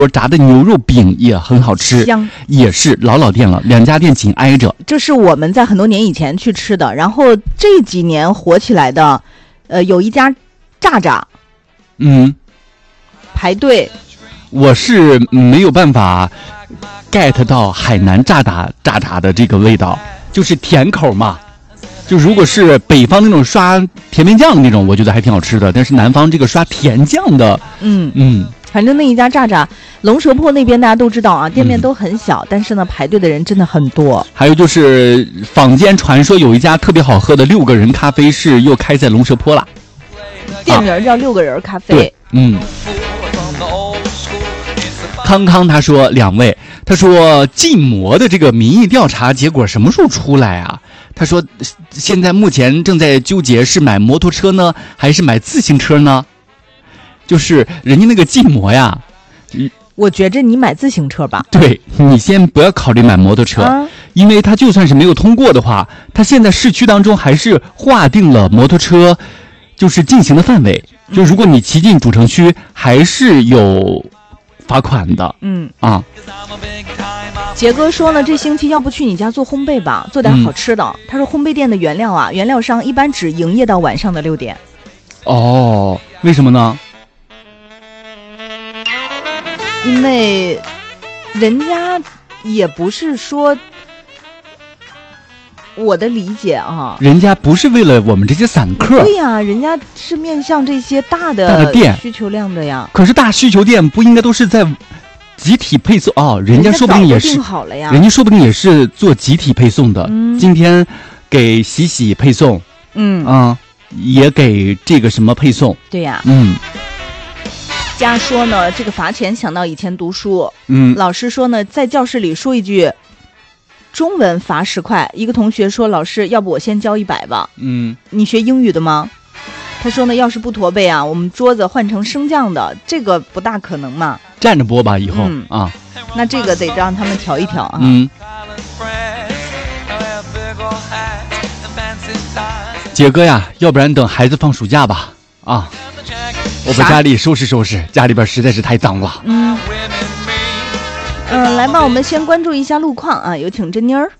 炸的牛肉饼也很好吃， 香， 也是老店了，两家店紧挨着。 这是我们在很多年以前去吃的，然后这几年火起来的，有一家炸炸，排队。 我是没有办法 get 到海南炸炸的这个味道，就是甜口嘛。就如果是北方那种刷甜面酱的那种，我觉得还挺好吃的，但是南方这个刷甜酱的， 反正那一家炸炸，龙蛇铺那边大家都知道啊，店面都很小，但是呢，排队的人真的很多。 还有就是坊间传说有一家特别好喝的6个人咖啡是又开在龙蛇坡了， 店名叫6个人咖啡。 对，康康他说2位，他说禁摩的这个民意调查结果什么时候出来啊？他说现在目前正在纠结是买摩托车呢还是买自行车呢，就是人家那个禁摩呀， 我觉着你买自行车吧。 对，你先不要考虑买摩托车，因为它就算是没有通过的话，它现在市区当中还是划定了摩托车就是进行的范围，就如果你骑进主城区还是有罚款的。 杰哥说呢，这星期要不去你家做烘焙吧，做点好吃的。他说烘焙店的原料商一般只营业到晚上的6点。 哦，为什么呢？ 因为人家也不是说，我的理解啊，人家不是为了我们这些散客。 对呀，人家是面向这些大的店需求量的呀。 可是大需求店不应该都是在集体配送人家说不定也是， 好了呀， 人家说不定也是做集体配送的。今天给喜配送，也给这个什么配送。 对呀，家说呢，这个罚钱想到以前读书，老师说呢，在教室里说一句中文罚10块。一个同学说，老师，要不我先交100吧。你学英语的吗？他说呢，要是不驼背啊，我们桌子换成升降的，这个不大可能嘛。 站着播吧以后那这个得让他们调一调啊。 杰哥呀，要不然等孩子放暑假吧我把家里收拾收拾，家里边实在是太脏了。 来吧，我们先关注一下路况啊，有请珍妮儿。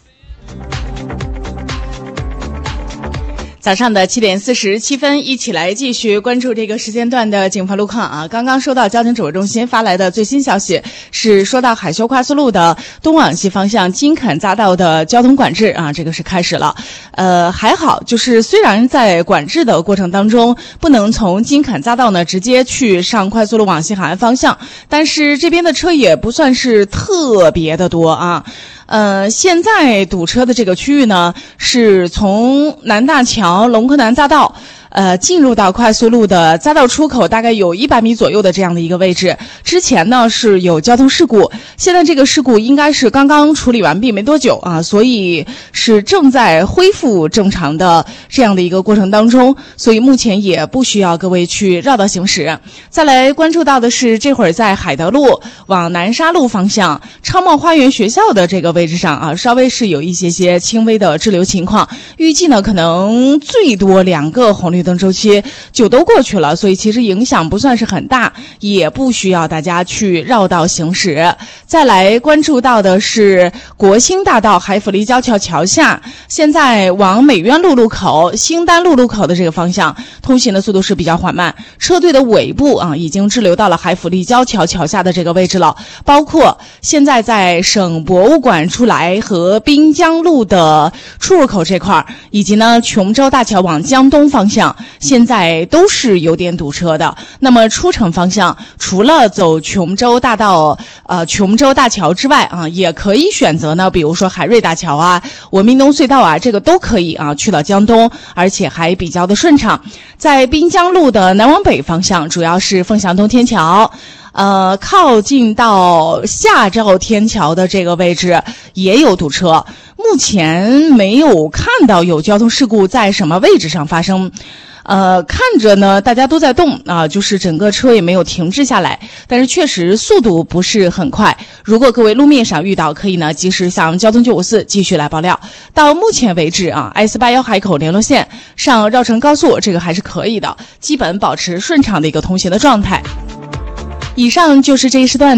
早上的7点47分，一起来继续关注这个时间段的警方路况啊。刚刚收到交通指挥中心发来的最新消息，是说到海修快速路的东往西方向金坎匝道的交通管制啊，这个是开始了。还好，就是虽然在管制的过程当中不能从金坎匝道呢直接去上快速路往西海岸方向，但是这边的车也不算是特别的多啊。现在堵车的这个区域呢，是从南大桥龙科南匝道进入到快速路的匝道出口大概有100米左右的这样的一个位置。之前呢是有交通事故，现在这个事故应该是刚刚处理完毕没多久啊，所以是正在恢复正常的这样的一个过程当中，所以目前也不需要各位去绕道行驶。再来关注到的是这会儿在海德路往南沙路方向超茂花园学校的这个位置上啊，稍微是有一些轻微的滞留情况，预计呢可能最多2个红绿灯周期就都过去了，所以其实影响不算是很大，也不需要大家去绕道行驶。再来关注到的是国兴大道海府立交桥桥下，现在往美渊路路口、兴丹路路口的这个方向通行的速度是比较缓慢，车队的尾部啊已经滞留到了海府立交桥桥下的这个位置了，包括现在在省博物馆出来和滨江路的出入口这块，以及呢琼州大桥往江东方向现在都是有点堵车的。那么出城方向除了走琼州大道琼州大桥之外啊，也可以选择呢比如说海瑞大桥啊、文明东隧道啊，这个都可以啊去到江东，而且还比较的顺畅。在滨江路的南往北方向主要是凤翔东天桥，靠近到下赵天桥的这个位置也有堵车，目前没有看到有交通事故在什么位置上发生。看着呢大家都在动啊，就是整个车也没有停滞下来，但是确实速度不是很快。如果各位路面上遇到，可以呢及时向交通954继续来爆料。到目前为止啊 S81 海口联络线上绕城高速这个还是可以的，基本保持顺畅的一个通行的状态。 以上就是这一时段